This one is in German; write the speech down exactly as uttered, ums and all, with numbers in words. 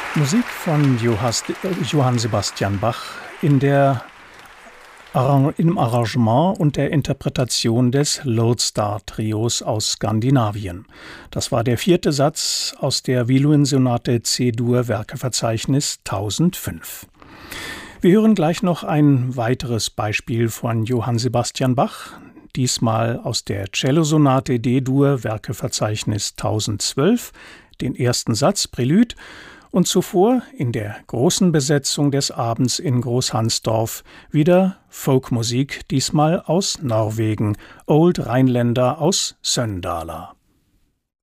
Musik von Johas- äh, Johann Sebastian Bach in der Arra- im Arrangement und der Interpretation des Lodestar-Trios aus Skandinavien. Das war der vierte Satz aus der Wihluen-Sonate C-Dur Werkeverzeichnis tausendfünf. Wir hören gleich noch ein weiteres Beispiel von Johann Sebastian Bach, diesmal aus der Cellosonate D-Dur Werkeverzeichnis tausendzwölf, den ersten Satz Prälud, und zuvor in der großen Besetzung des Abends in Großhansdorf wieder Folkmusik, diesmal aus Norwegen, Old Rheinländer aus Söndala.